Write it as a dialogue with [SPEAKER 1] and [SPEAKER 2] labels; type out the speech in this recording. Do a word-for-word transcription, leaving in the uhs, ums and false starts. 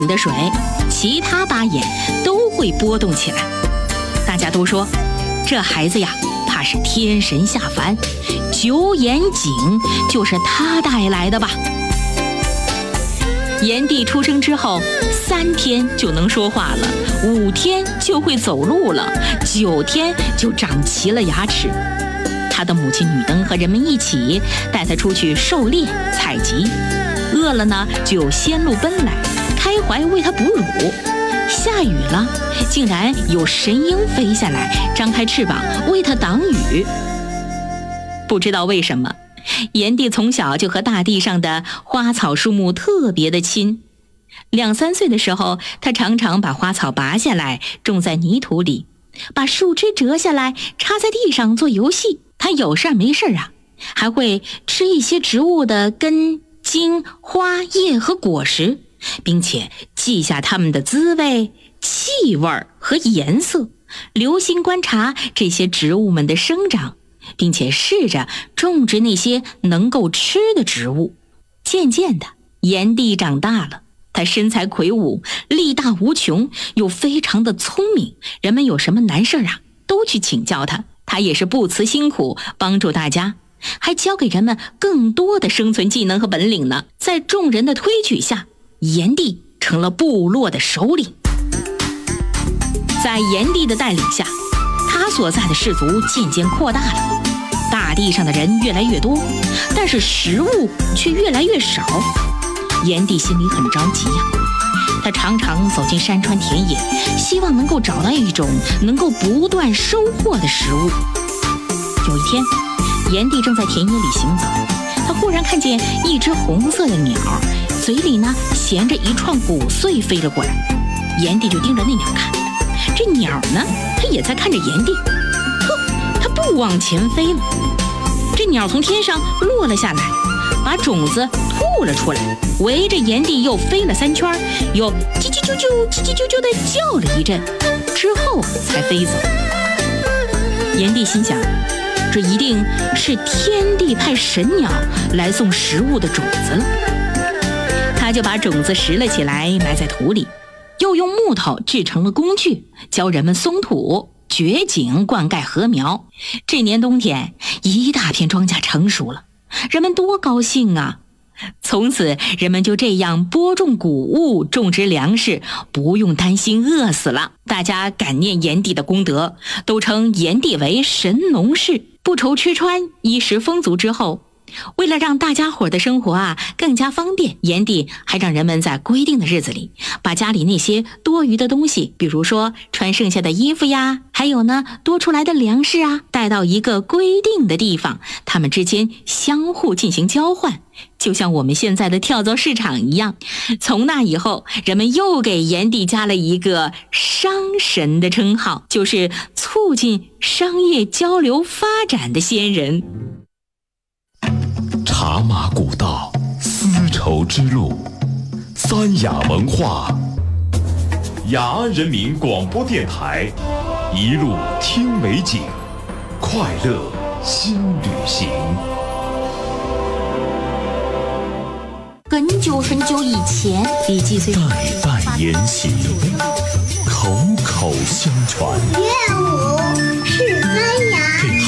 [SPEAKER 1] 的水，其他八眼都会波动起来。大家都说，这孩子呀，怕是天神下凡，九眼井就是他带来的吧。炎帝出生之后，三天就能说话了，五天就会走路了，九天就长齐了牙齿。他的母亲女登和人们一起带他出去狩猎采集，饿了呢就有仙鹿奔来，开怀为他哺乳。下雨了，竟然有神鹰飞下来，张开翅膀为他挡雨。不知道为什么，炎帝从小就和大地上的花草树木特别的亲。两三岁的时候，他常常把花草拔下来种在泥土里，把树枝折下来插在地上做游戏。他有事没事啊，还会吃一些植物的根、茎、花、叶和果实，并且记下它们的滋味、气味和颜色，留心观察这些植物们的生长，并且试着种植那些能够吃的植物。渐渐的，炎帝长大了，他身材魁梧，力大无穷，又非常的聪明，人们有什么难事啊，都去请教他。他也是不辞辛苦帮助大家，还教给人们更多的生存技能和本领呢。在众人的推举下，炎帝成了部落的首领。在炎帝的带领下，他所在的氏族渐渐扩大了，大地上的人越来越多，但是食物却越来越少。炎帝心里很着急呀、啊，他常常走进山川田野，希望能够找到一种能够不断收获的食物。有一天，炎帝正在田野里行走，他忽然看见一只红色的鸟，嘴里呢衔着一串谷穗飞了过来。炎帝就盯着那鸟看，这鸟呢，它也在看着炎帝，哼，它不往前飞了。这鸟从天上落了下来，把种子吐了出来，围着炎帝又飞了三圈，又叽叽啾啾叽叽啾啾地叫了一阵，之后才飞走。炎帝心想，这一定是天帝派神鸟来送食物的种子了。他就把种子拾了起来，埋在土里，又用木头制成了工具，教人们松土、掘井、灌溉禾苗。这年冬天，一大片庄稼成熟了，人们多高兴啊！从此，人们就这样播种谷物，种植粮食，不用担心饿死了。大家感念炎帝的功德，都称炎帝为神农氏。不愁吃穿，衣食丰足之后，为了让大家伙的生活啊更加方便，炎帝还让人们在规定的日子里，把家里那些多余的东西，比如说穿剩下的衣服呀，还有呢多出来的粮食啊，带到一个规定的地方，他们之间相互进行交换，就像我们现在的跳蚤市场一样。从那以后，人们又给炎帝加了一个商神的称号，就是促进商业交流发展的先人。
[SPEAKER 2] 茶马古道，丝绸之路，三雅文化，雅安人民广播电台，一路听美景，快乐新旅行。
[SPEAKER 1] 很久很久以前，李继岁
[SPEAKER 2] 代代沿袭，口口相传，
[SPEAKER 3] 乐舞是三雅。